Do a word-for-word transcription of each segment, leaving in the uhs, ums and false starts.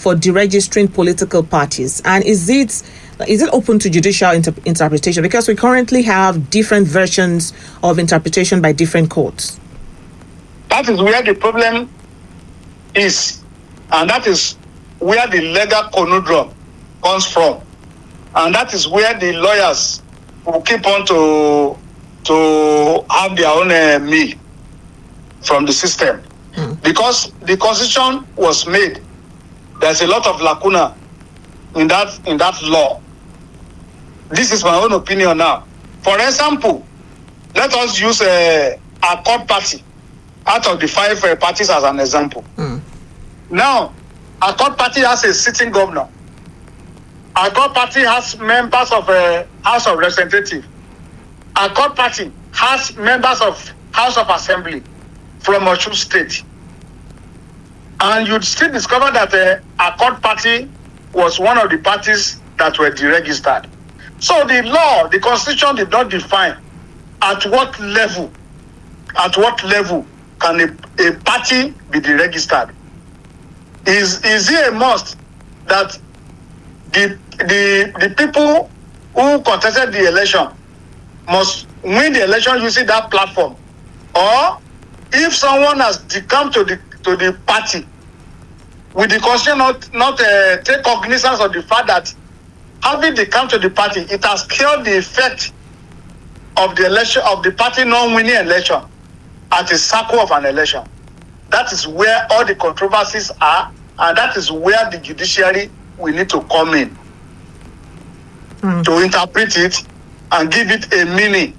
for deregistering political parties? And is it is it open to judicial inter- interpretation? Because we currently have different versions of interpretation by different courts. That is where the problem is. And that is where the legal conundrum comes from. And that is where the lawyers will keep on to, to have their own uh, meal from the system. Mm. Because the constitution was made, there's a lot of lacuna in that in that law. This is my own opinion now. For example, let us use a, a court party out of the five uh, parties as an example. Mm. Now, a court party has a sitting governor. A court party has members of a House of Representatives. A court party has members of House of Assembly from Osun State. And you'd still discover that uh, a court party was one of the parties that were deregistered. So the law, the constitution did not define at what level, at what level can a, a party be deregistered. Is is it a must that the the the people who contested the election must win the election using that platform? Or if someone has come to the to the party with the constitution not not uh, take cognizance of the fact that having the come to the party, it has killed the effect of the election of the party not winning election at a circle of an election. That is where all the controversies are, and that is where the judiciary will need to come in mm. to interpret it and give it a meaning.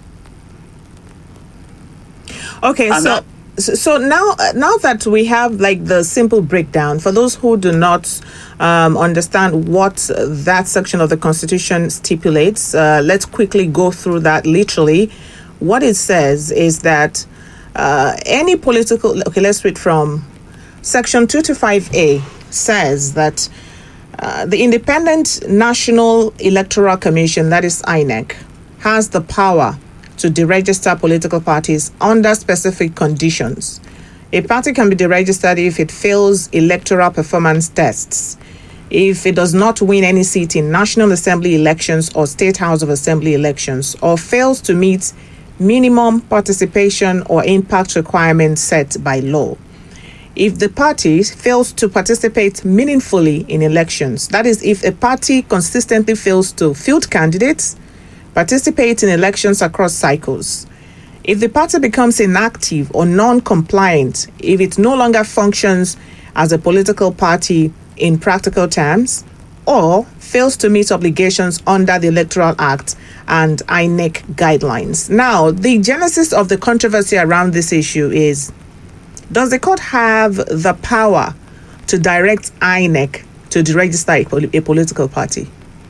Okay, and so that, so now now that we have like the simple breakdown for those who do not um, understand what that section of the Constitution stipulates, uh, let's quickly go through that literally. What it says is that uh, any political okay, let's read from Section two twenty-five A says that uh, the Independent National Electoral Commission, that is I N E C, has the power to deregister political parties under specific conditions. A party can be deregistered if it fails electoral performance tests, if it does not win any seat in National Assembly elections or State House of Assembly elections, or fails to meet minimum participation or impact requirements set by law. If the party fails to participate meaningfully in elections, that is, if a party consistently fails to field candidates, participate in elections across cycles, if the party becomes inactive or non-compliant, if it no longer functions as a political party in practical terms, or fails to meet obligations under the Electoral Act and I N E C guidelines. Now, the genesis of the controversy around this issue is, does the court have the power to direct I N E C to deregister a, pol- a political party?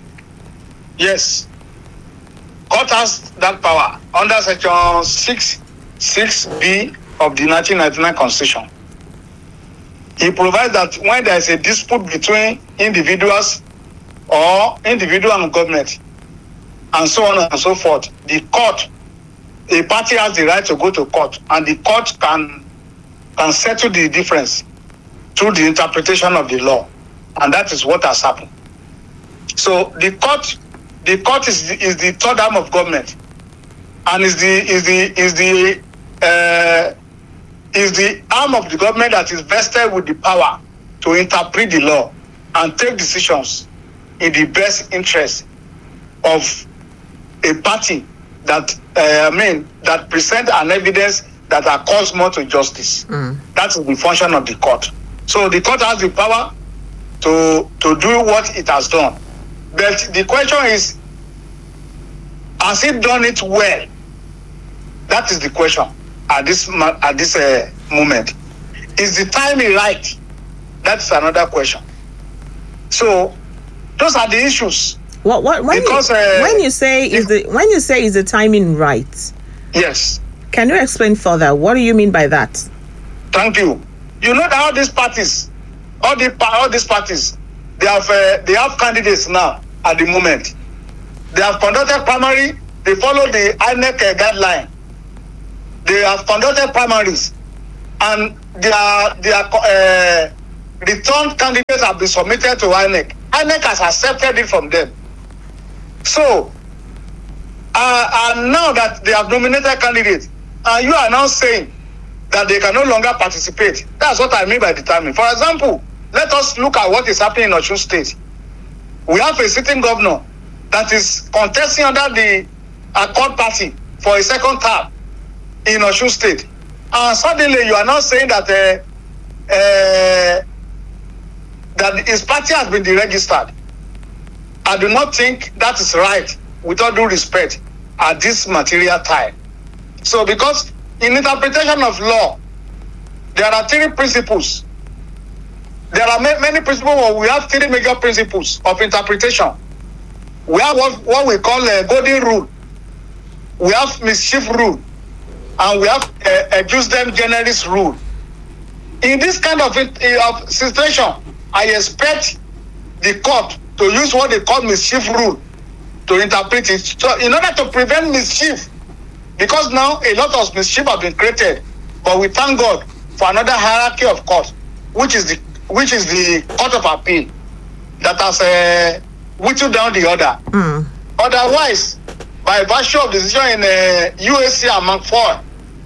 Yes. Court has that power under Section six six B of the nineteen ninety-nine Constitution. It provides that when there is a dispute between individuals or individual and government, and so on and so forth, the court, a party has the right to go to court, and the court can can settle the difference through the interpretation of the law, and that is what has happened. So the court, the court is the, is the third arm of government, and is the is the is the uh, is the arm of the government that is vested with the power to interpret the law and take decisions in the best interest of a party that uh, I mean that present an evidence that are cause more to justice. Mm. That is the function of the court. So the court has the power to to do what it has done. But the question is, has it done it well? That is the question at this at this uh, moment. Is the timing right? That's another question. So those are the issues. What what when because, you, uh, when you say is the when you say is the timing right? Yes. Can you explain further? What do you mean by that? Thank you. You know that all these parties, all the all these parties, they have uh, they have candidates now at the moment. They have conducted primary. They follow the I N E C guideline. They have conducted primaries, and their their uh, returned candidates have been submitted to I N E C. I N E C has accepted it from them. So, uh, and now that they have nominated candidates, and you are now saying that they can no longer participate. That's what I mean by determining. For example, let us look at what is happening in Osun State. We have a sitting governor that is contesting under the Accord Party for a second term in Osun State. And suddenly you are now saying that uh, uh, that his party has been deregistered. I do not think that is right, with all due respect, at this material time. So because in interpretation of law, there are three principles. There are ma- many principles, but we have three major principles of interpretation. We have what, what we call a golden rule. We have mischief rule. And we have a, a jus dem generis rule. In this kind of, of situation, I expect the court to use what they call mischief rule to interpret it. So in order to prevent mischief, because now a lot of mischief have been created, but we thank God for another hierarchy of court, which is the which is the Court of Appeal, that has uh, whittled down the order. Mm. Otherwise, by virtue of the decision in uh, U A C and McFaul,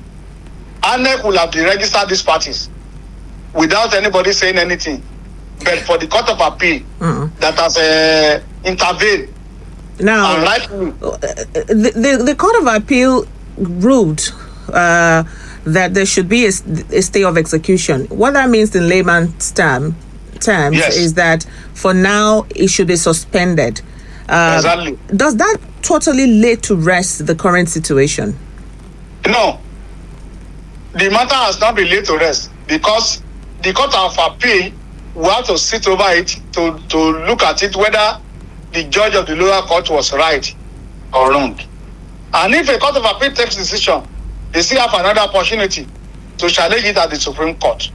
I N E C will have deregistered these parties without anybody saying anything. But for the Court of Appeal mm. that has uh, intervened. Now, and right, the, the, the Court of Appeal ruled uh, that there should be a, a stay of execution. What that means in layman's term, terms yes. is that for now it should be suspended. Uh, exactly. Does that totally lay to rest the current situation? No. The matter has not been laid to rest because the Court of Appeal will have to sit over it to, to look at it whether the judge of the lower court was right or wrong. And if a Court of Appeal takes decision, they still have another opportunity to challenge it at the Supreme Court.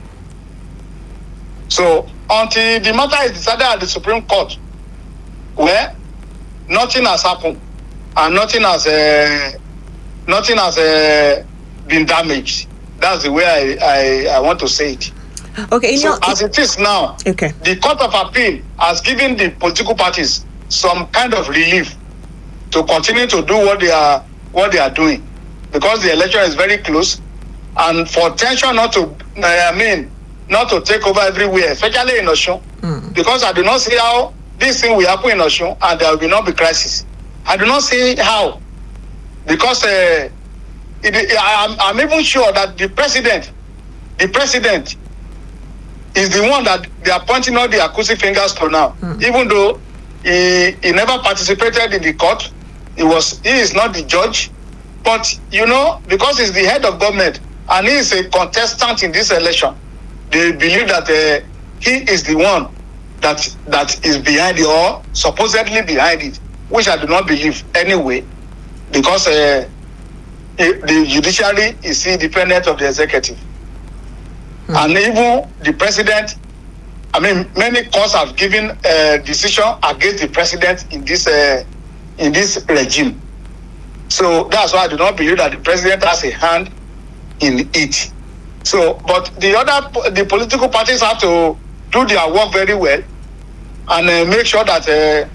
So until the matter is decided at the Supreme Court, where nothing has happened and nothing has uh, nothing has uh, been damaged, that's the way I, I, I want to say it. Okay. So know, as it is now, okay. the Court of Appeal has given the political parties some kind of relief to continue to do what they are what they are doing, because the election is very close, and for tension not to I mean not to take over everywhere, especially in Osun, mm. because I do not see how this thing will happen in Osun and there will not be crisis. I do not see how, because uh, it, I'm, I'm even sure that the president, the president. is the one that they are pointing all the accusing fingers to now. Mm. Even though he, he never participated in the court, he was he is not the judge. But, you know, because he's the head of government and he is a contestant in this election, they believe that uh, he is the one that that is behind it, or supposedly behind it, which I do not believe anyway, because uh, the judiciary is independent of the executive. Mm. And even the president, I mean, many courts have given a decision against the president in this uh, in this regime. So that's why I do not believe that the president has a hand in it. So, but the other, the political parties have to do their work very well and uh, make sure that uh,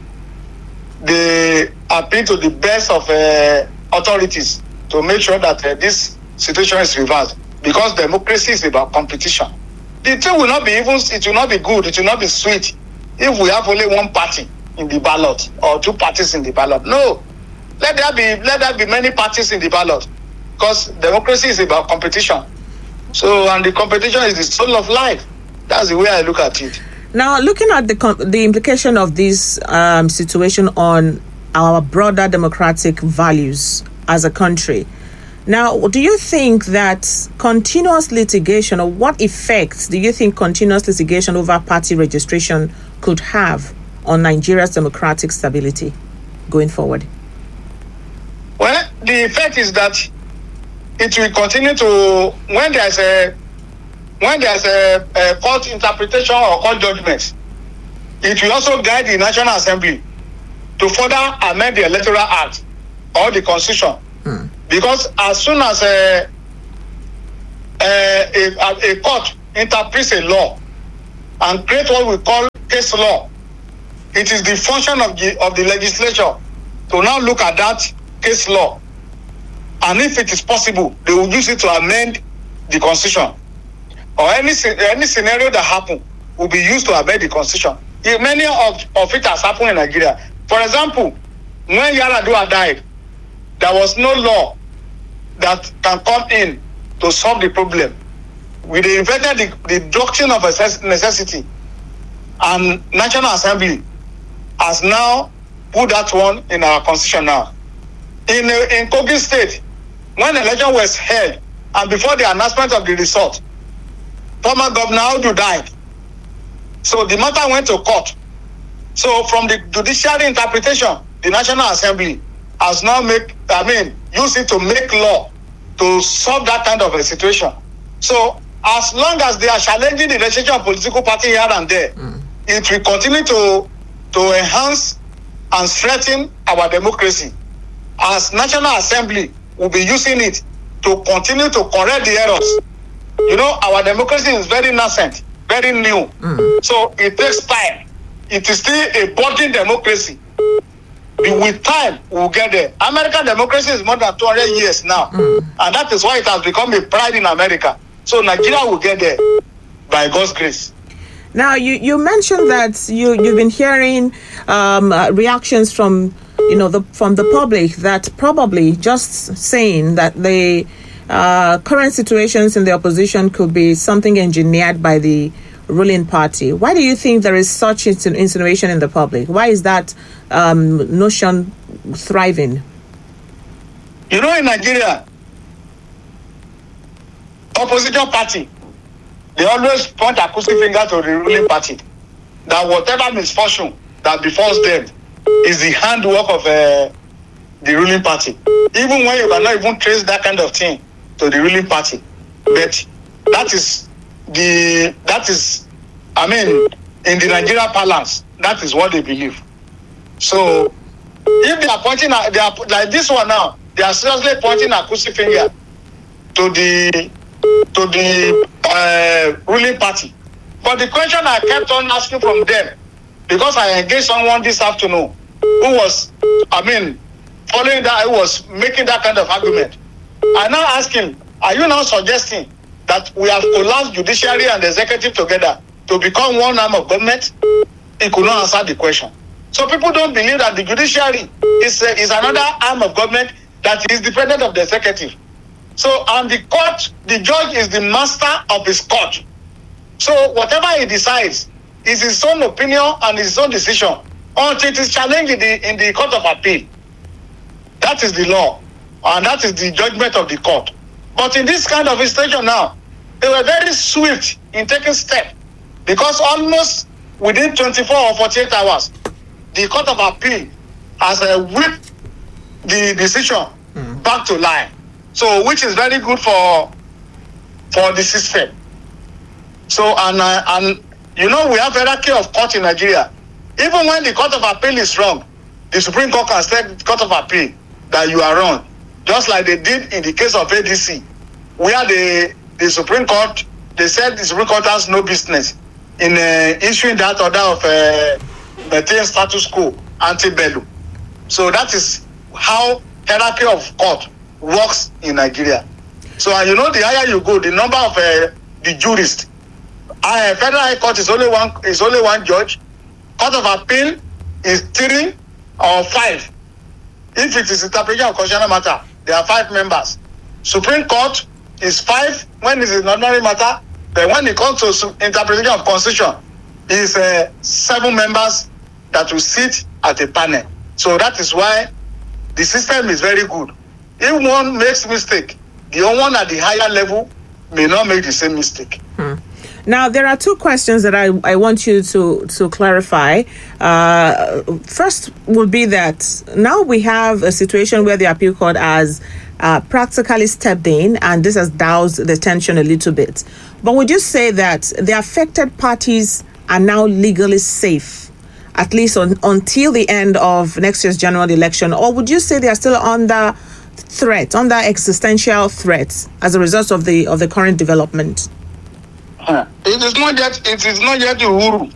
they appeal to the best of uh, authorities to make sure that uh, this situation is reversed. Because democracy is about competition. The thing will not be even, it will not be good, it will not be sweet if we have only one party in the ballot or two parties in the ballot. No, let there be let there be many parties in the ballot, because democracy is about competition. So, and the competition is the soul of life. That's the way I look at it. Now, looking at the the implication of this um, situation on our broader democratic values as a country. Now, do you think that continuous litigation, or what effects do you think continuous litigation over party registration could have on Nigeria's democratic stability going forward? Well, the effect is that it will continue to, when there's a when there's a, a court interpretation or court judgment, it will also guide the National Assembly to further amend the Electoral Act or the Constitution. Hmm. Because as soon as a, a, a, a court interprets a law and create what we call case law. It is the function of the of the legislature to now look at that case law, and if it is possible, they will use it to amend the constitution, or any any scenario that happen will be used to amend the constitution. If many of, of it has happened in Nigeria. For example, when Yaradua died, there was no law that can come in to solve the problem. We invented the, the doctrine of necessity, and National Assembly has now put that one in our constitution now. In in Kogi State, when the election was held, and before the announcement of the result, former Governor Audu died. So the matter went to court. So from the judiciary interpretation, the National Assembly has now make, I mean, use it to make law to solve that kind of a situation. So as long as they are challenging the relationship of political party here and there, mm. it will continue to to enhance and strengthen our democracy. As National Assembly will be using it to continue to correct the errors. You know, our democracy is very nascent, very new. Mm. So it takes time. It is still a budding democracy. With time, we'll get there. American democracy is more than two hundred years now. Mm. And that is why it has become a pride in America. So Nigeria will get there by God's grace. Now, you, you mentioned that you, you've been hearing um, uh, reactions from, you know, the from the public that probably just saying that the uh, current situations in the opposition could be something engineered by the ruling party. Why do you think there is such insinuation in the public? Why is that um, notion thriving? You know, in Nigeria, opposition party, they always point a accusing finger to the ruling party, that whatever misfortune that befalls them is the handwork of uh, the ruling party. Even when you cannot even trace that kind of thing to the ruling party. But that is the, that is, I mean, in the Nigeria parlance, that is what they believe. So, if they are pointing at, they are, like this one now, they are seriously pointing a accusing finger to the, to the uh, ruling party. But the question I kept on asking from them, because I engaged someone this afternoon who was, I mean, following that, who was making that kind of argument. I now ask him, are you now suggesting that we have collapsed judiciary and executive together to become one arm of government? He could not answer the question. So people don't believe that the judiciary is, uh, is another arm of government that is dependent of the executive. So, and the court, the judge is the master of his court. So whatever he decides is his own opinion and his own decision until it is challenged in the, in the court of appeal. That is the law, and that is the judgment of the court. But in this kind of situation now, they were very swift in taking steps, because almost within twenty-four or forty-eight hours, the court of appeal has uh, whipped the decision mm. back to line. So, which is very good for for the system. So, and uh, and you know, we have hierarchy of court in Nigeria. Even when the court of appeal is wrong, the Supreme Court can say the court of appeal that you are wrong, just like they did in the case of A D C, where the the Supreme Court, they said the Supreme Court has no business in uh, issuing that order of uh, maintain status quo ante bellum. So that is how hierarchy of court works in Nigeria. So uh, you know, the higher you go, the number of uh, the jurists. Uh, Federal High Court is only one is only one judge. Court of Appeal is three or five. If it is interpretation of constitutional matter, there are five members. Supreme Court is five when it is an ordinary matter. But when it comes to interpretation of constitution, is uh, seven members that will sit at a panel. So that is why the system is very good. If one makes mistake, the one at the higher level may not make the same mistake. Hmm. Now, there are two questions that I, I want you to, to clarify. Uh, first would be that now we have a situation where the appeal court has uh, practically stepped in, and this has doused the tension a little bit. But would you say that the affected parties are now legally safe, at least on, until the end of next year's general election? Or would you say they are still under threat, under existential threat as a result of the of the current development? It is not yet. It is not yet Uhuru.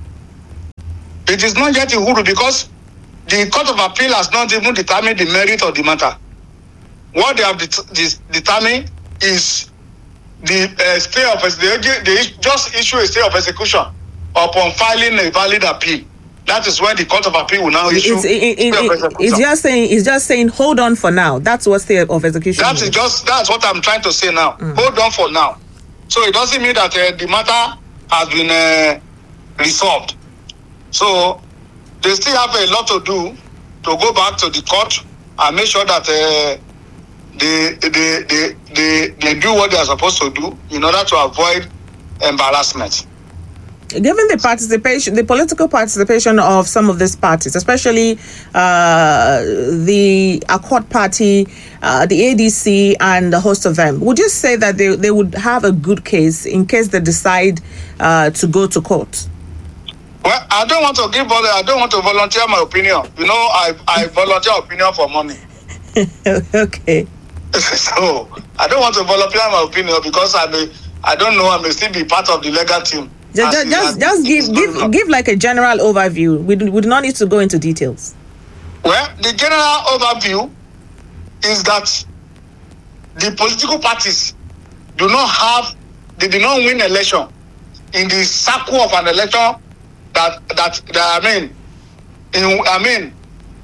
It is not yet Uhuru because the Court of Appeal has not even determined the merit of the matter. What they have det- det- determined is the uh, stay of they, they just issue a stay of execution upon filing a valid appeal. That is when the Court of Appeal will now issue. It's, it, it, it, it's just saying. It's just saying. Hold on for now. That's what stay of execution. That is just. That's what I'm trying to say now. Mm. Hold on for now. So it doesn't mean that uh, the matter has been uh, resolved. So they still have a lot to do to go back to the court and make sure that uh, they, they, they, they, they do what they are supposed to do in order to avoid embarrassment. Given the participation, the political participation of some of these parties, especially uh, the Accord Party, uh, the A D C, and a host of them, would you say that they, they would have a good case in case they decide uh, to go to court? Well, I don't want to give. I don't want to volunteer my opinion. You know, I I volunteer opinion for money. Okay. So I don't want to volunteer my opinion because I may. I don't know. I may still be part of the legal team. Just, just, just give, give, give like a general overview. We do, we do not need to go into details. Well, the general overview is that the political parties do not have, they did not win election in the circle of an election that that, that I mean, in, I mean,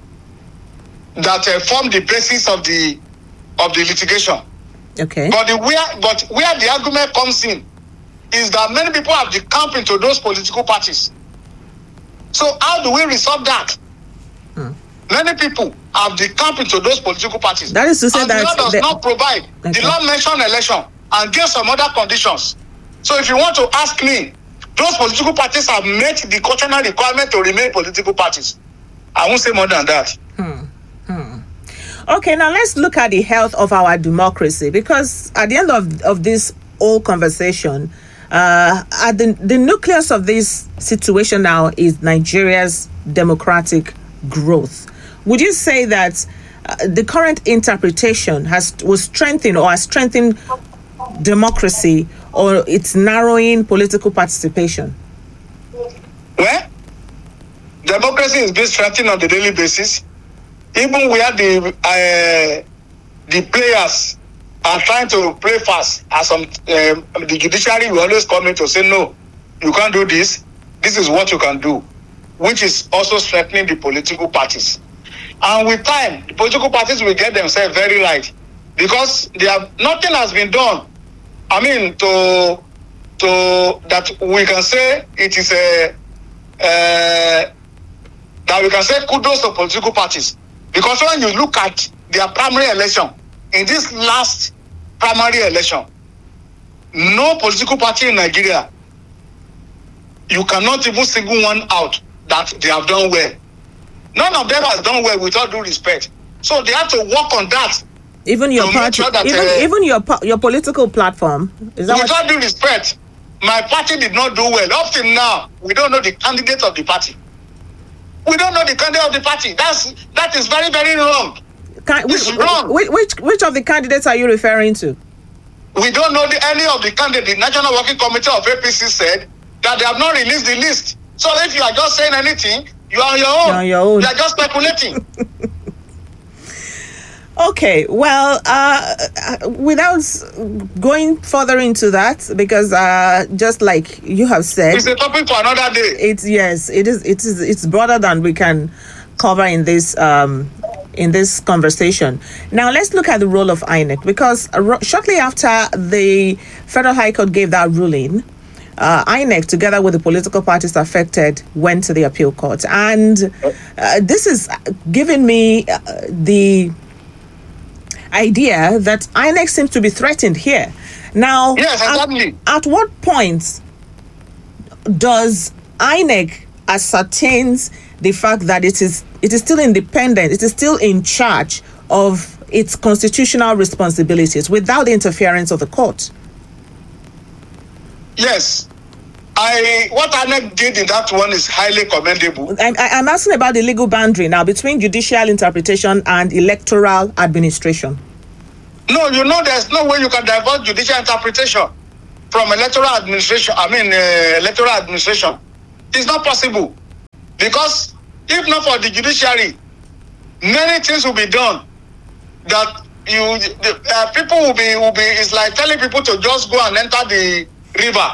that uh, form the basis of the of the litigation. Okay. But the where, but where the argument comes in is that many people have decamped into those political parties. So how do we resolve that? Hmm. Many people have decamped into those political parties. That is to say and that the law does the, not provide. Okay. The law mentions election and gives some other conditions. So if you want to ask me, those political parties have met the constitutional requirement to remain political parties. I won't say more than that. Hmm. Hmm. Okay, now let's look at the health of our democracy, because at the end of, of this whole conversation, Uh, at the, the nucleus of this situation now is Nigeria's democratic growth. Would you say that uh, the current interpretation has was strengthened or has strengthened democracy, or it's narrowing political participation? Well, democracy is being strengthened on a daily basis. Even where the uh, the players are trying to play fast, as some um, the judiciary will always come in to say, no, you can't do this. This is what you can do, which is also strengthening the political parties. And with time, the political parties will get themselves very right, because they have nothing has been done. I mean, to to that we can say it is a uh, that we can say kudos to political parties, because when you look at their primary election. In this last primary election, no political party in Nigeria, you cannot even single one out that they have done well. None of them has done well, with all due respect. So they have to work on that. Even your party, sure that, even, uh, even your your political platform. Is that with all due respect, my party did not do well. Up till now, we don't know the candidate of the party. We don't know the candidate of the party. That's that is very, very wrong. Can, which, which, which which of the candidates are you referring to? We don't know the, any of the candidates. The National Working Committee of A P C said that they have not released the list. So if you are just saying anything, you are on your own. You're on your own. You are just speculating. Okay, well, uh, without going further into that, because uh, just like you have said, it's a topic for another day. It's yes, it is. It is. It's broader than we can cover in this. Um, in this conversation. Now, let's look at the role of I N E C, because uh, shortly after the Federal High Court gave that ruling, uh, I N E C, together with the political parties affected, went to the appeal court. And uh, this is giving me uh, the idea that I N E C seems to be threatened here. Now, yes, exactly. at, at what point does I N E C ascertain the fact that it is it is still independent, it is still in charge of its constitutional responsibilities without the interference of the court? Yes. I what I N E C did in that one is highly commendable. I'm, I'm asking about the legal boundary now between judicial interpretation and electoral administration. No, you know there's no way you can divulge judicial interpretation. from electoral administration, I mean uh, electoral administration. It's not possible. Because if not for the judiciary, many things will be done that you the, uh, people will be will be it's like telling people to just go and enter the river.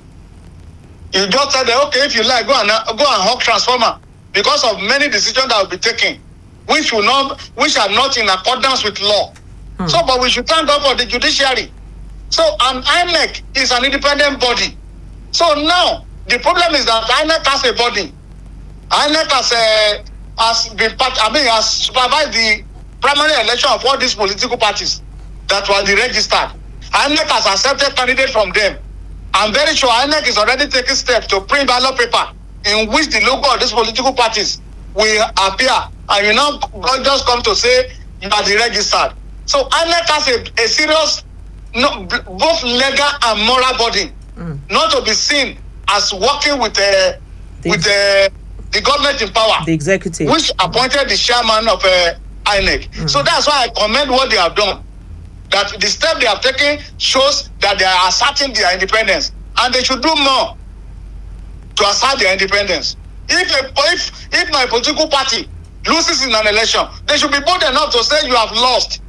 You just tell them, okay, if you like, go and go and hawk transformer, because of many decisions that will be taken, which will not which are not in accordance with law. Hmm. So, but we should thank God for the judiciary. So, an I N E C is an independent body. So now the problem is that I N E C has a body. I N E C has a has been part, I mean has supervised the primary election of all these political parties that were registered. I N E C has accepted candidates from them. I'm very sure I N E C is already taking steps to print ballot paper in which the logo of these political parties will appear, and you now just come to say you are deregistered. So I N E C has a, a serious, no, both legal and moral body, mm. not to be seen as working with uh, the, with uh, the government in power, the executive, which appointed the chairman of uh, I N E C. Mm. So that's why I commend what they have done. That the step they have taken shows that they are asserting their independence, and they should do more to assert their independence. If a, if if my political party loses in an election, they should be bold enough to say you have lost.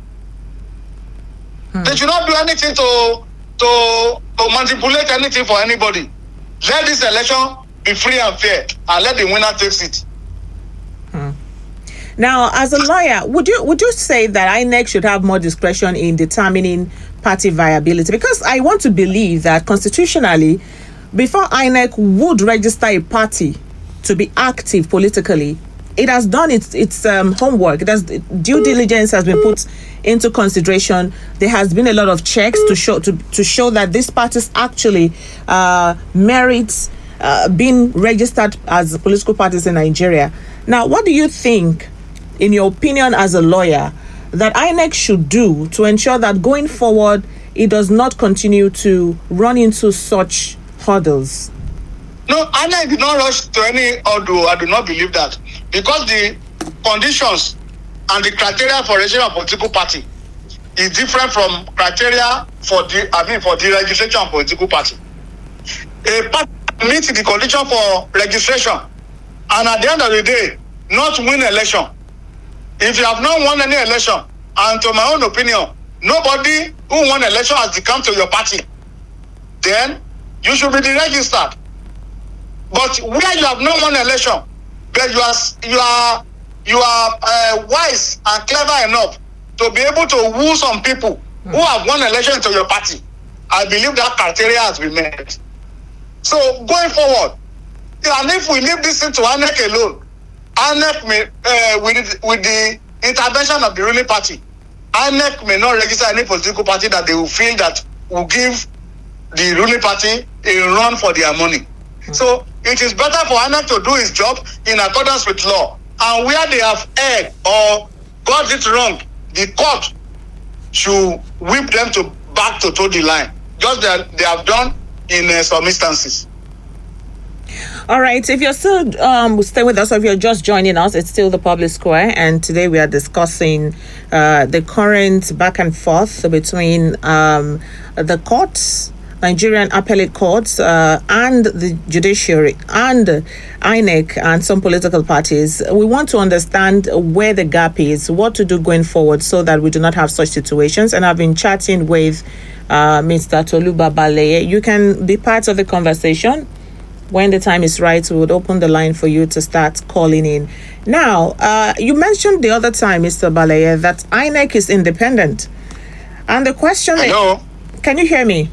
Hmm. They should not do anything to to to manipulate anything for anybody. Let this election be free and fair, and let the winner take it. Hmm. Now, as a lawyer, would you would you say that I N E C should have more discretion in determining party viability? Because I want to believe that constitutionally, before I N E C would register a party to be active politically, it has done its its um, homework. It has due diligence has been put into consideration. There has been a lot of checks to show to, to show that these parties actually uh, merit uh, being registered as political parties in Nigeria. Now, what do you think, in your opinion as a lawyer, that I N E C should do to ensure that going forward it does not continue to run into such hurdles? No, I N E C did not rush to any hurdle. I do not believe that, because the conditions and the criteria for registration of political party is different from criteria for the I mean for the registration of political party. A party meets the condition for registration, and at the end of the day, not win election. If you have not won any election, and to my own opinion, nobody who won election has come to your party, then you should be deregistered. But where you have not won election, but you are you are you are uh, wise and clever enough to be able to woo some people mm. who have won election to your party, I believe that criteria has been met. So going forward, and if we leave this thing to I N E C alone, I N E C may, uh, with, with the intervention of the ruling party, I N E C may not register any political party that they will feel that will give the ruling party a run for their money. Mm. So it is better for I N E C to do its job in accordance with law. And where they have erred or got it wrong, the court should whip them to back to toe the line, just that they have done in uh, some instances. All right. If you're still um, stay with us, or if you're just joining us, it's still the Public Square, and today we are discussing uh, the current back and forth between um, the courts, Nigerian appellate courts, uh, and the judiciary, and I N E C, and some political parties. We want to understand where the gap is, what to do going forward, so that we do not have such situations. And I've been chatting with uh, Mister Tolu Babaleye. You can be part of the conversation. When the time is right, we would open the line for you to start calling in. Now, uh, you mentioned the other time, Mister Baleye, that I N E C is independent. And the question Hello? is... Can you hear me?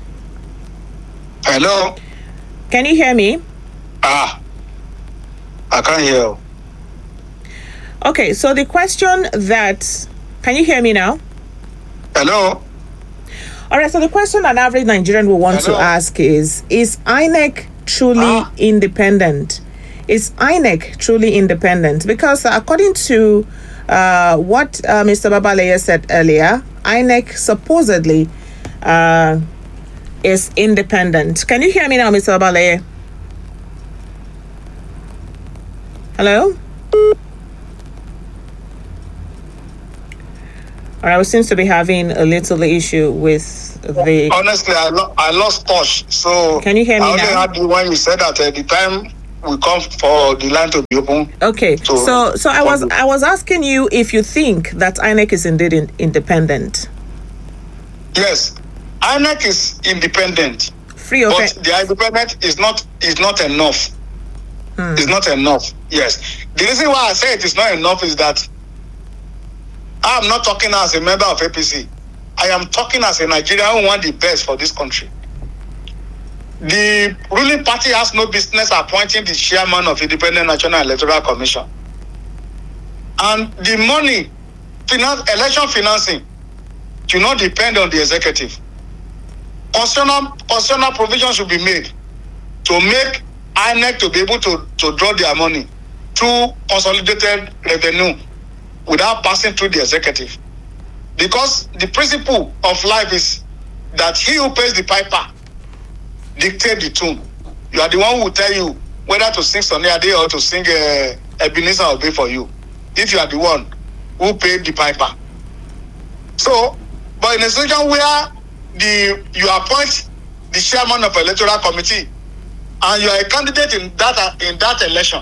Hello? Can you hear me? Ah, I can't hear you. Okay, so the question that... Can you hear me now? Hello? All right, so the question an average Nigerian will want Hello? to ask is, is I N E C truly ah. independent? Is I N E C truly independent? Because according to uh, what uh, Mister Babaleye said earlier, I N E C supposedly uh, is independent. Can you hear me now, Mister Babaleye? Hello? All right, we seem to be having a little issue with the... Honestly, I, lo- I lost touch. So can you hear me I only now? heard you when you said that at the time we come for the line to be open. Okay, so so, so I was I was asking you if you think that I N E C is indeed in, independent. Yes, I N E C is independent. Free of but the independent is not is not enough. Hmm. It's not enough. Yes. The reason why I say it is not enough is that I'm not talking as a member of A P C. I am talking as a Nigerian who want the best for this country. The ruling party has no business appointing the chairman of Independent National Electoral Commission. And the money, finance, election financing, do not depend on the executive. Constitutional, constitutional provision should be made to make I N E C to be able to, to draw their money through consolidated revenue without passing through the executive. Because the principle of life is that he who pays the piper dictate the tune. You are the one who will tell you whether to sing Sunny Ade or to sing uh, Ebenezer Obey for you, if you are the one who paid the piper. So, but in a situation where the you appoint the chairman of electoral committee and you are a candidate in that in that election,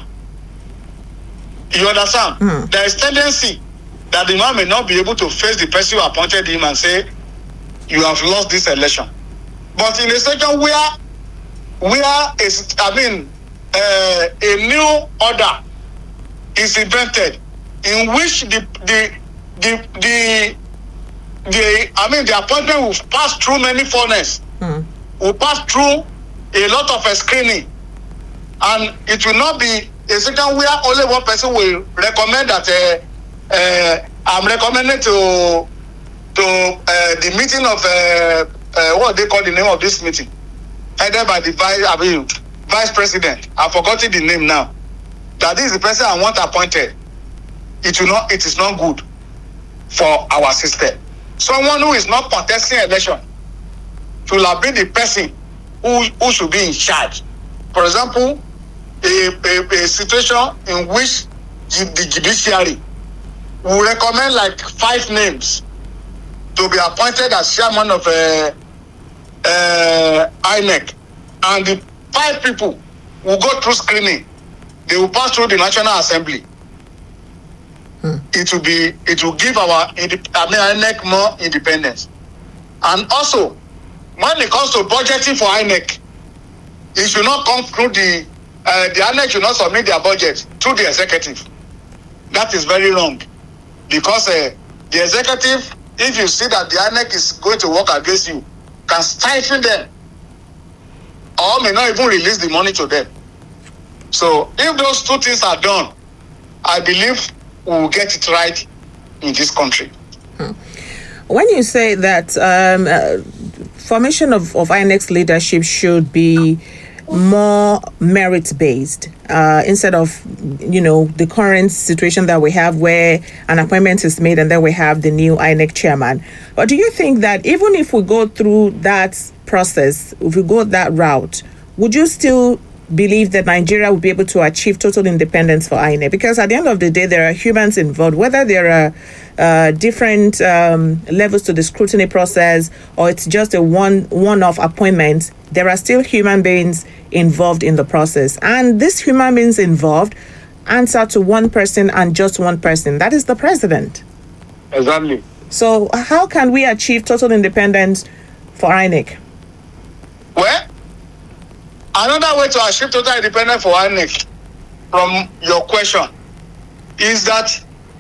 you understand? Mm. There is tendency that the man may not be able to face the person who appointed him and say, you have lost this election. But in a situation where where is I mean uh, a new order is invented in which the the the the, the I mean the appointment will pass through many funnels, mm. will pass through a lot of uh, screening, and it will not be a situation where only one person will recommend that uh, uh, I'm recommending to to uh, the meeting of uh, uh, what they call the name of this meeting, headed by the vice I mean vice president. I've forgotten the name now. That is the person I want appointed. It will not. It is not good for our system. Someone who is not contesting election should have been the person who, who should be in charge. For example, a, a, a situation in which the judiciary will recommend like five names to be appointed as chairman of uh, uh, I N E C, and the five people will go through screening. They will pass through the National Assembly. Hmm. It will be. It will give our I mean I N E C more independence. And also, when it comes to budgeting for I N E C, it should not come through the uh, the I N E C should not submit their budget through the executive. That is very wrong, because uh, the executive, if you see that the I N E C is going to work against you, can stifle them, or may not even release the money to them. So if those two things are done, I believe we will get it right in this country. Hmm. When you say that um, uh, formation of, of I N E C leadership should be more merit-based uh, instead of, you know, the current situation that we have where an appointment is made and then we have the new I N E C chairman. But do you think that even if we go through that process, if we go that route, would you still believe that Nigeria will be able to achieve total independence for I N E C? Because at the end of the day, there are humans involved, whether there are uh, different um, levels to the scrutiny process or it's just a one, one-off appointment, there are still human beings involved in the process. And these human beings involved answer to one person and just one person. That is the president. Exactly. So how can we achieve total independence for I N E C? Well, another way to achieve total independence for I N E C, from your question, is that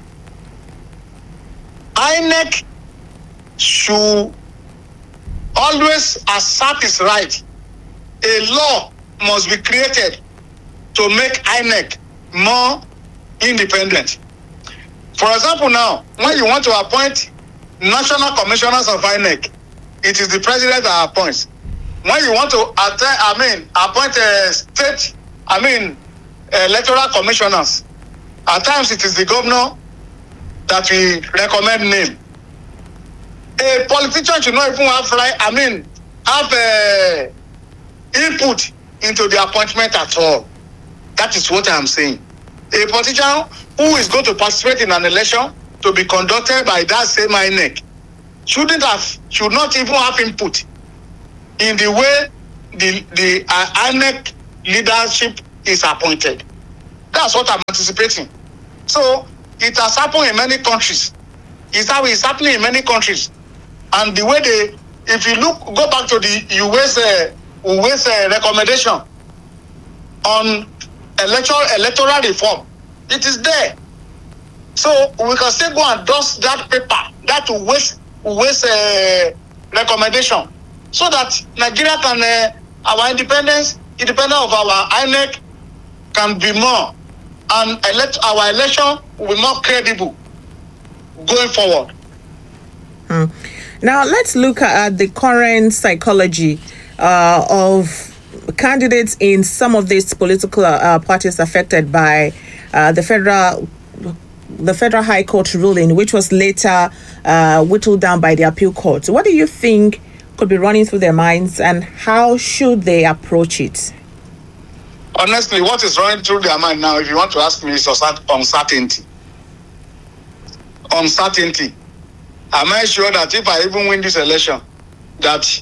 I N E C should always assert its right. A law must be created to make I N E C more independent. For example, now, when you want to appoint national commissioners of I N E C, it is the president that appoints. When you want to attend, I mean, appoint a state, I mean, electoral commissioners, at times it is the governor that we recommend name. A politician should not even have right, I mean, have a input into the appointment at all. That is what I am saying. A politician who is going to participate in an election to be conducted by that same I N E C shouldn't have, should not even have input in the way the the uh, I N E C leadership is appointed. That's what I'm anticipating. So it has happened in many countries. It's how it's happening in many countries. And the way they, if you look, go back to the U S uh, U S uh, recommendation on electoral electoral reform, it is there. So we can still go and dust that paper, that U S U S uh, recommendation, so that Nigeria can, uh, our independence, independence of our I N E C can be more, and elect our election will be more credible going forward. Hmm. Now let's look at the current psychology uh, of candidates in some of these political uh, parties affected by uh, the federal the federal High Court ruling, which was later uh, whittled down by the appeal court. What do you think could be running through their minds, and how should they approach it? Honestly, what is running through their mind now, if you want to ask me, is uncertainty. Uncertainty. Am I sure that if I even win this election, that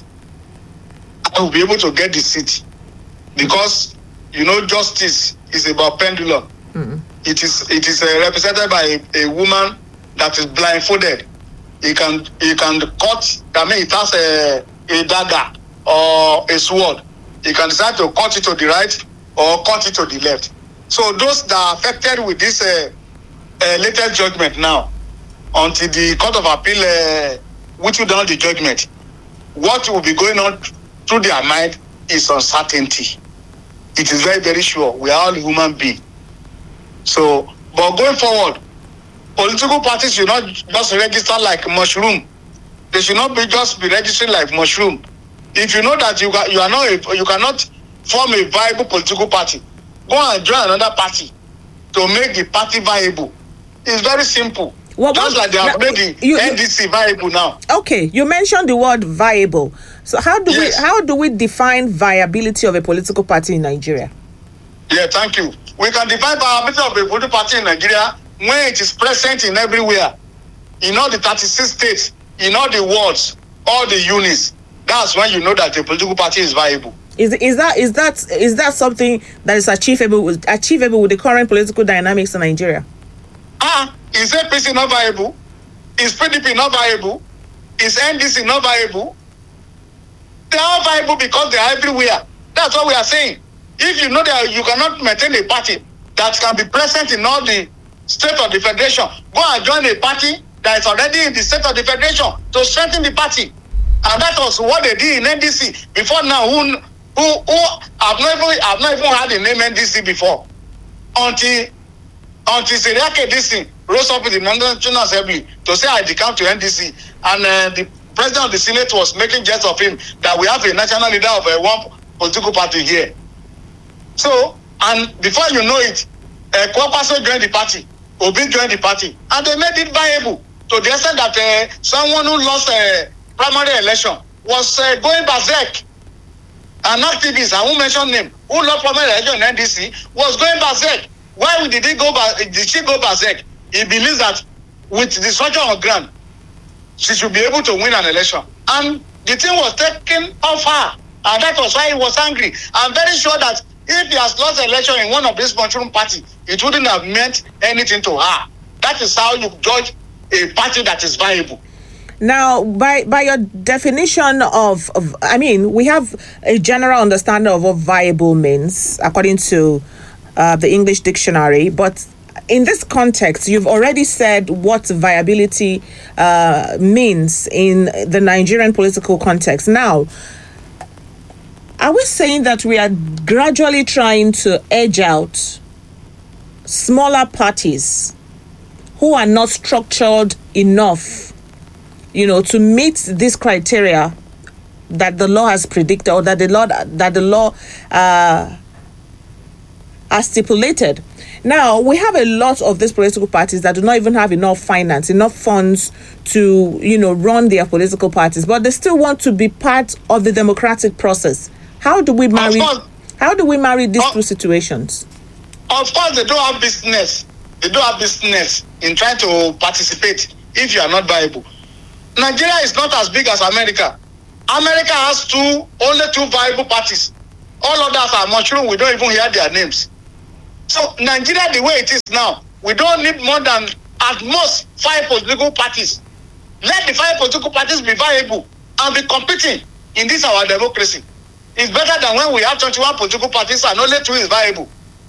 I will be able to get the seat? Because, you know, justice is about pendulum. Mm-hmm. It is it is uh, represented by a, a woman that is blindfolded. He can he can cut. I mean, it has a, a dagger or a sword. He can decide to cut it to the right or cut it to the left. So those that are affected with this uh, uh, latest judgment now, until the Court of Appeal uh, whittle down the judgment, what will be going on through their mind is uncertainty. It is very, very sure. We are all human beings. So, but going forward, political parties should not just register like mushroom. They should not be just be registering like mushroom. If you know that you got, you are not a, you cannot form a viable political party, go and join another party to make the party viable. It's very simple. Well, just like they have now, made the you, N D C viable now. Okay, you mentioned the word viable. So how do yes. we how do we define viability of a political party in Nigeria? Yeah, thank you. We can define viability of a political party in Nigeria when it is present in everywhere, in all the thirty-six states, in all the wards, all the units. That's when you know that a political party is viable. Is is that is that is that something that is achievable with, achievable with the current political dynamics in Nigeria? Ah, is A P C not viable? Is P D P not viable? Is N D C not viable? They are viable because they are everywhere. That's what we are saying. If you know that you cannot maintain a party that can be present in all the state of the federation, go and join a party that is already in the state of the federation to strengthen the party. And that was what they did in N D C before now. Who who who I've never I've not even had the name N D C before until until Seriake D C rose up with the National Assembly to say I decamp to N D C, and uh, the president of the Senate was making jest of him that we have a national leader of a one political party here. So, and before you know it, uh, Kwankwaso joined the party, Obi joined the party, and they made it viable to the extent that uh, someone who lost a primary election was uh, going berserk. An activist, I won't mention name, who lost primary election in N D C was going berserk. Why did he go back? Did she go berserk? He believes that with the structure on ground, she should be able to win an election. And the thing was taken off her. And that was why he was angry. I'm very sure that if he has lost an election in one of these mushroom parties, it wouldn't have meant anything to her. That is how you judge a party that is viable. Now, by by your definition of, of, I mean, we have a general understanding of what viable means, according to uh, the English dictionary, but in this context, you've already said what viability uh, means in the Nigerian political context. Now, are we saying that we are gradually trying to edge out smaller parties who are not structured enough, you know, to meet this criteria that the law has predicted, or that the law that the law uh, has stipulated? Now, we have a lot of these political parties that do not even have enough finance, enough funds to, you know, run their political parties, but they still want to be part of the democratic process. How do we marry? How do we marry these two situations? Of course, they don't have business. They don't have business in trying to participate if you are not viable. Nigeria is not as big as America. America has two, only two viable parties. All others are mushroom. We don't even hear their names. So Nigeria, the way it is now, we don't need more than at most five political parties. Let the five political parties be viable and be competing in this our democracy. It's better than when we have twenty-one political parties and only two is viable.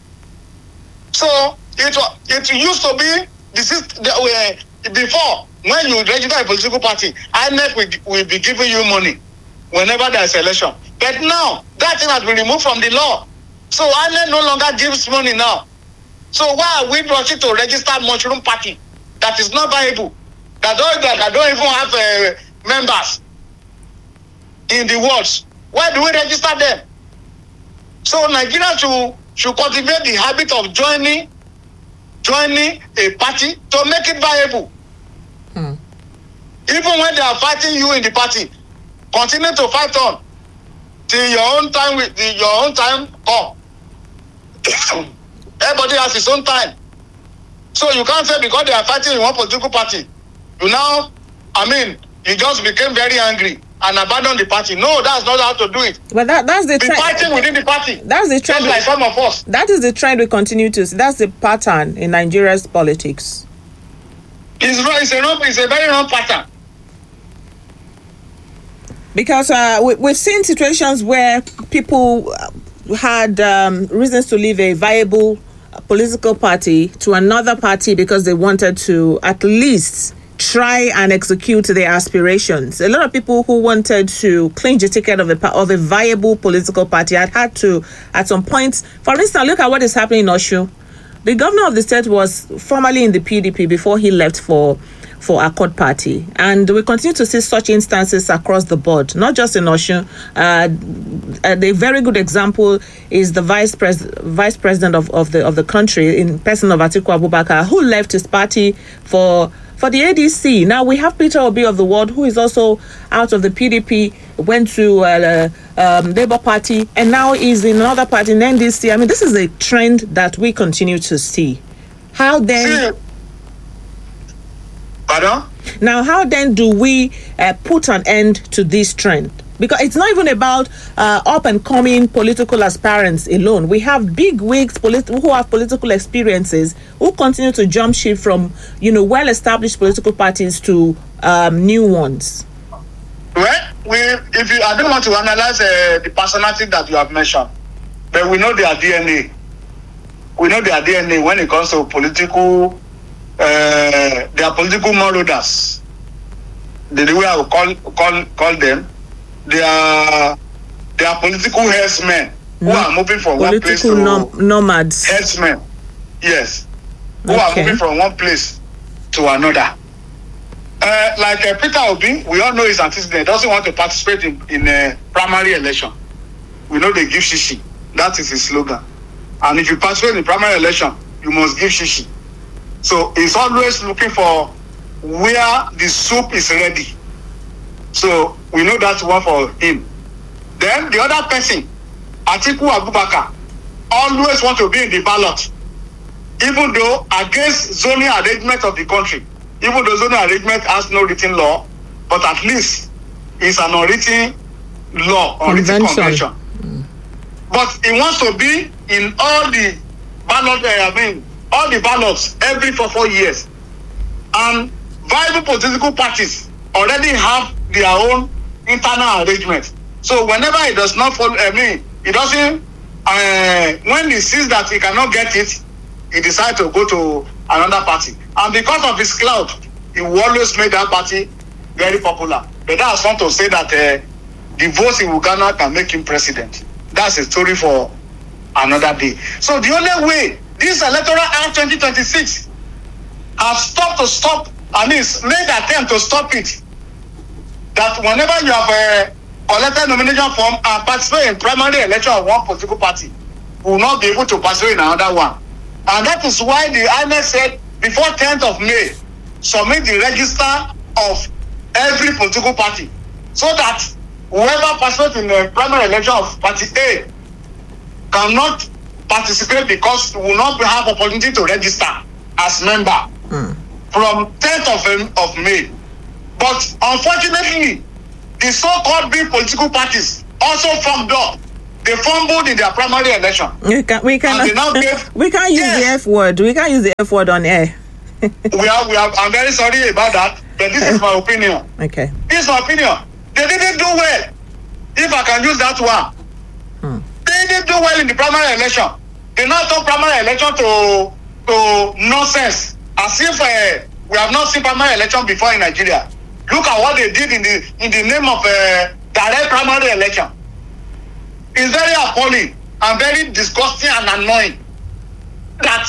So it it used to be this is the, uh, before when you register a political party, I N E C will, will be giving you money whenever there is election. But now that thing has been removed from the law, so I N E C no longer gives money now. So why are we rushing to register mushroom party that is not viable, that don't that don't even have uh, members in the wards? Why do we register them? So Nigeria should should cultivate the habit of joining joining a party to make it viable. Hmm. Even when they are fighting you in the party, continue to fight on till your own time with the, your own time come. Everybody has his own time. So you can't say because they are fighting in one political party, you now, I mean, you just became very angry and abandon the party. No, that's not how to do it. But that, that's the Be trend. fighting within the party. That's the trend. Just like some of us. That is the trend we continue to see. That's the pattern in Nigeria's politics. It's, it's, a, wrong, it's a very wrong pattern. Because uh, we, we've seen situations where people had um, reasons to leave a viable political party to another party because they wanted to at least try and execute their aspirations. A lot of people who wanted to clinch the ticket of a of a viable political party had had to, at some point, for instance, look at what is happening in Osun. The governor of the state was formerly in the P D P before he left for for Accord Party, and we continue to see such instances across the board, not just in Osun. Uh, a very good example is the vice pres vice president of, of the of the country, in person of Atiku Abubakar, who left his party for for the A D C. Now we have Peter Obi of the world, who is also out of the P D P, went to uh, um, Labour Party, and now is in another party, in N D C. I mean, this is a trend that we continue to see. How then? Pardon? Now, how then do we uh, put an end to this trend? Because it's not even about uh, up-and-coming political aspirants alone. We have big wigs polit- who have political experiences who continue to jump ship from, you know, well-established political parties to um, new ones. Well, we, if you, I don't want to analyze uh, the personality that you have mentioned, but we know their D N A. We know their D N A when it comes to political. Uh, they are political marauders. The, the way I would call call call them, they are they are political herdsmen who no, are moving from one place to nom- nomads. Herdsmen, yes, who okay. are moving from one place to another. Uh, like uh, Peter Obi, we all know his antecedent. Doesn't want to participate in in a primary election. We know they give shishi. That is his slogan. And if you participate in primary election, you must give shishi. So he's always looking for where the soup is ready. So we know that's one for him. Then the other person, Atiku Abubakar, always want to be in the ballot, even though against zoning arrangement of the country. Even though zoning arrangement has no written law, but at least it's an unwritten law, unwritten convention. Mm. But he wants to be in all the ballot. Uh, I mean. all the ballots every four, four years. And viable political parties already have their own internal arrangement. So whenever he does not follow, I mean, he doesn't, uh, when he sees that he cannot get it, he decides to go to another party. And because of his clout, he will always make that party very popular. But that's not to say that uh, the votes in Uganda can make him president. That's a story for another day. So the only way this electoral act twenty twenty-six has stopped to stop, I mean, made attempt to stop it. That whenever you have a collected nomination form and participate in primary election of one political party, you will not be able to participate in another one. And that is why the I N E C said before tenth of May, submit the register of every political party, so that whoever participates in the primary election of party A cannot participate because we will not have opportunity to register as member mm. from tenth of May. But unfortunately, the so-called big political parties also formed up. They fumbled in their primary election. We can we can gave, we can't use yes. the F word. We can't use the F word on air. we are we are. I'm very sorry about that, but this is my opinion. Okay. This is my opinion. They didn't do well. If I can use that one, hmm. they didn't do well in the primary election. They now turn primary election to to nonsense, as if uh, we have not seen primary election before in Nigeria. Look at what they did in the in the name of uh, direct primary election. It's very appalling and very disgusting and annoying that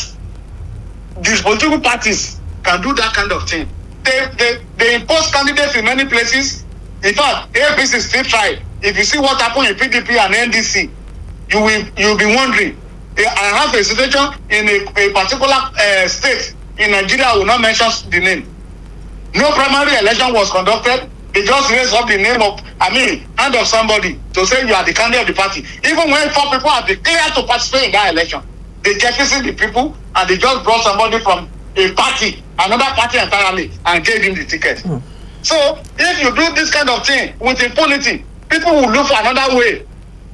these political parties can do that kind of thing. They they, they impose candidates in many places. In fact, A P C still tried. If you see what happened in P D P and N D C, you will you'll be wondering. I have a situation in a, a particular uh, state in Nigeria. I will not mention the name. No primary election was conducted. They just raised up the name of, I mean, hand of somebody to say you are the candidate of the party. Even when four people are declared to participate in that election, they jettisoned the people and they just brought somebody from a party, another party entirely, and gave him the ticket. Mm. So if you do this kind of thing with impunity, people will look for another way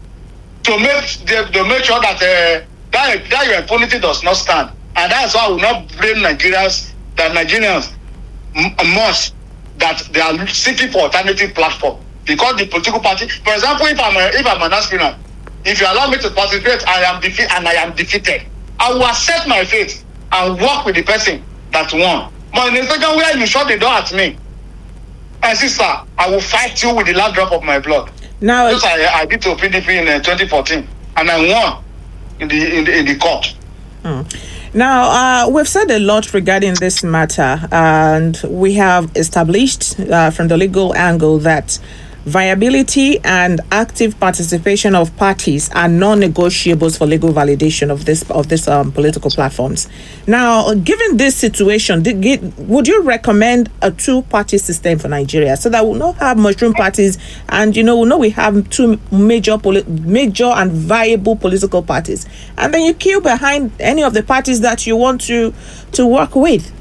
to make to make sure that uh, that, that your impunity does not stand. And that's why I will not blame Nigerians, that Nigerians m- must, that they are seeking for alternative platform. Because the political party, for example, if I'm a, if I'm an aspirant, if you allow me to participate, I am defeated and I am defeated, I will accept my fate and work with the person that won. But in the second way, you shut the door at me, and sister, I will fight you with the last drop of my blood. Now, because I, I did to P D P in uh, twenty fourteen, and I won in the in the, in the court. Hmm. Now, uh, we've said a lot regarding this matter, and we have established uh, from the legal angle that viability and active participation of parties are non-negotiables for legal validation of this of this um, political platforms. Now, given this situation, did, would you recommend a two-party system for Nigeria so that we'll not have mushroom parties, and you know we know we have two major poli- major and viable political parties, and then you queue behind any of the parties that you want to to work with?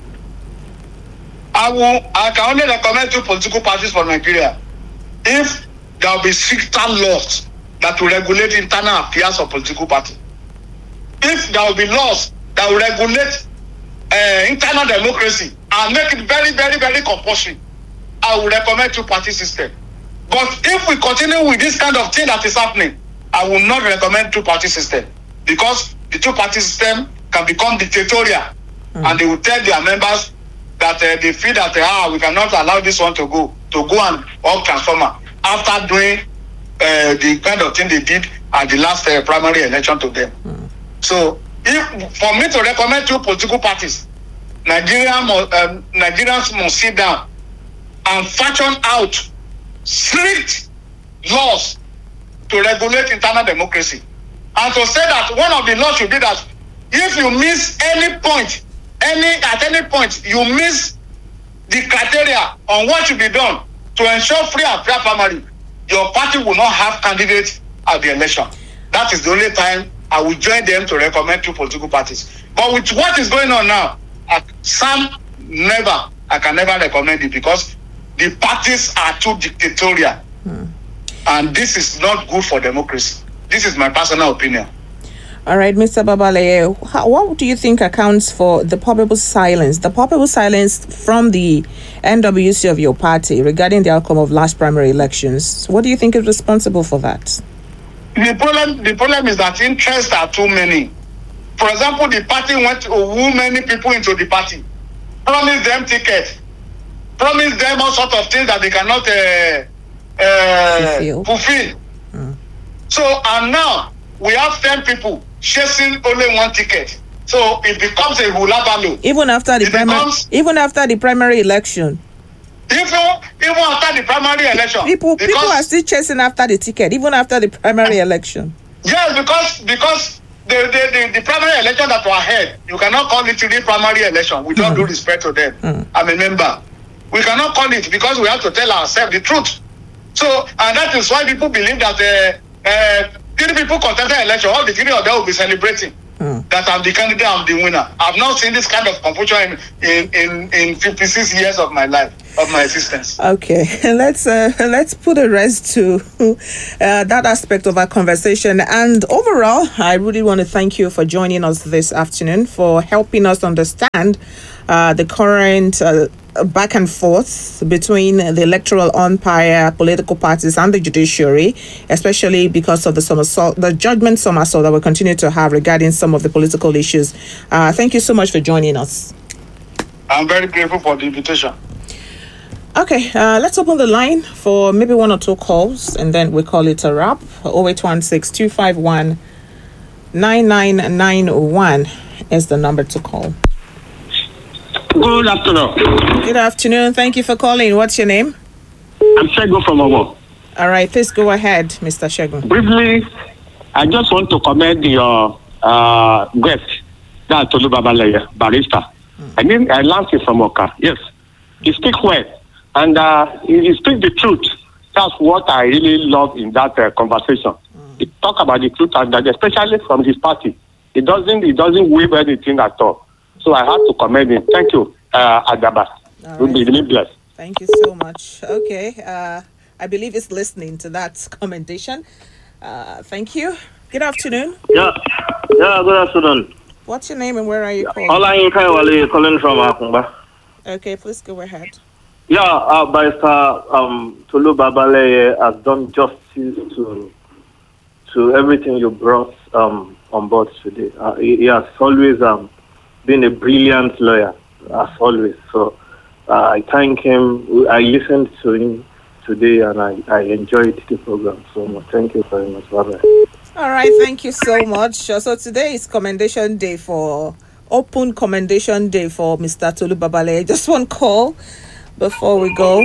I will. I can only recommend two political parties for Nigeria. If there will be stricter laws that will regulate internal affairs of political party, if there will be laws that will regulate uh, internal democracy and make it very, very, very compulsory, I will recommend two-party system. But if we continue with this kind of thing that is happening, I will not recommend two-party system, because the two-party system can become dictatorial, mm. and they will tell their members that uh, they feel that uh, ah, we cannot allow this one to go to go and all transformer after doing uh, the kind of thing they did at the last uh, primary election to them. Mm. So, if for me to recommend two political parties, Nigeria, um, Nigerians must sit down and fashion out strict laws to regulate internal democracy, and to say that one of the laws should be that if you miss any point, any at any point you miss the criteria on what should be done to ensure free and fair primary, your party will not have candidates at the election. That is the only time I will join them to recommend two political parties. But with what is going on now, I, some never, I can never recommend it, because the parties are too dictatorial. Hmm. And this is not good for democracy. This is my personal opinion. All right, Mister Babale, how, what do you think accounts for the probable silence, the probable silence from the N W C of your party regarding the outcome of last primary elections? What do you think is responsible for that? The problem, the problem is that interests are too many. For example, the party went to woo many people into the party, promised them tickets, promised them all sorts of things that they cannot uh, uh, fulfill. fulfill. Mm. So, and now we have ten people chasing only one ticket, so it becomes a hula baloo. Even after the primary, even after the primary election. Even even after the primary election, people people are still chasing after the ticket, even after the primary election. Yes, because because the the, the, the primary election that were held, you cannot call it the primary election. We don't mm. do respect to them. Mm. I'm a member. We cannot call it, because we have to tell ourselves the truth. So, and that is why people believe that uh, uh, three people contested election, all the three of them will be celebrating mm. that I'm the candidate, I'm the winner. I've not seen this kind of confusion in, in, in, in fifty-six years of my life. of my existence. Okay, let's uh, let's put a rest to uh, that aspect of our conversation. And overall, I really want to thank you for joining us this afternoon, for helping us understand uh, the current uh, back and forth between the electoral umpire, political parties, and the judiciary, especially because of the somersault, the judgment somersault that we continue to have regarding some of the political issues. Uh, thank you so much for joining us. I'm very grateful for the invitation. Okay, uh, let's open the line for maybe one or two calls, and then we call it a wrap. oh eight one six, two five one, nine nine nine one is the number to call. Good afternoon. Good afternoon. Thank you for calling. What's your name? I'm Shego from Owo. All right, please go ahead, Mister Shego. Briefly, I just want to commend your uh, guest, that's Tolu Babaleye, barrister. Mm. I mean, I learned it from Oka. Yes, he speaks well, and uh, he, he speaks the truth. That's what I really love in that uh, conversation. Mm. He talk about the truth, and that especially from his party, he doesn't he doesn't waive anything at all. So I have to commend him. Thank you, uh, Adaba. We'll be really blessed. Thank you so much. Okay, uh, I believe it's listening to that commendation. Uh, thank you. Good afternoon. Yeah, yeah. Good afternoon. What's your name and where are you calling? Olayin Kaiwale calling from Akumba. Okay, please go ahead. Yeah, uh, Barrister um, Tolu Babaleye has done justice to to everything you brought um, on board today. Uh, he, he has always um, been a brilliant lawyer, as always. So uh, I thank him. I listened to him today, and I, I enjoyed the program so much. Thank you very much. Bye-bye. All right, thank you so much. Uh, so today is commendation day for, open commendation day for Mister Tolu Babaleye. Just one call before we go.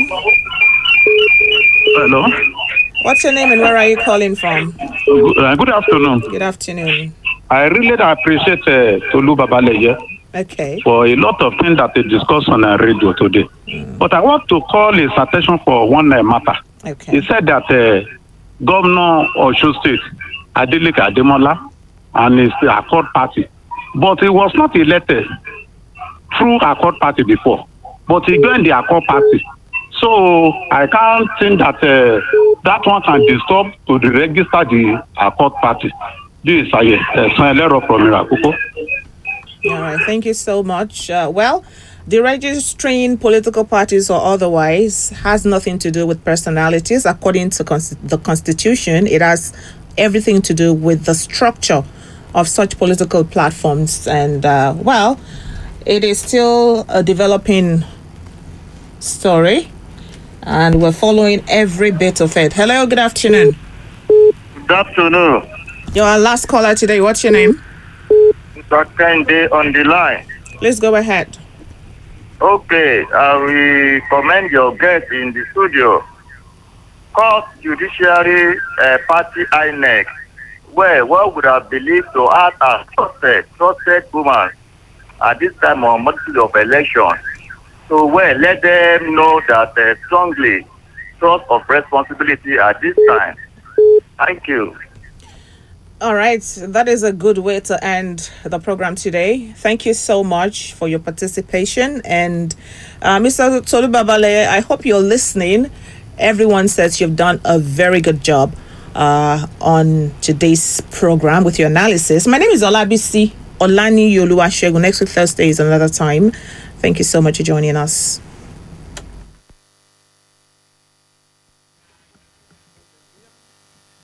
Hello. What's your name and where are you calling from? Uh, good afternoon. Good afternoon. I really appreciate uh, Tolu Babaleye okay. for a lot of things that they discussed on the radio today. Mm. But I want to call his attention for one uh, matter. Okay. He said that uh, Governor of Osun State, Adeleke Ademola, and his Accord Party, but he was not elected through Accord Party before, but he joined the Accord Party. So I can't think that uh, that one can disturb to the register the Accord Party. This is a error from Irakuko. All right, thank you so much. Uh, well, the registering political parties or otherwise has nothing to do with personalities. According to cons- the Constitution, it has everything to do with the structure of such political platforms. And, uh, well, it is still a developing story, and we're following every bit of it. Hello, good afternoon. Good afternoon. You're our last caller today. What's your name? Doctor Kende on the line. Please go ahead. Okay, I will commend your guest in the studio. Court Judiciary uh, Party I N E C, where what would have believed to act as trusted, trusted woman at this time of multitude of election. So well, let them know that uh, strongly trust of responsibility at this time. Thank you. All right, that is a good way to end the program today. Thank you so much for your participation. And uh, Mister Tolu Babaleye, I hope you're listening. Everyone says you've done a very good job uh, on today's program with your analysis. My name is Olabisi Olani Yoluwa Shegu. Next week, Thursday, is another time. Thank you so much for joining us.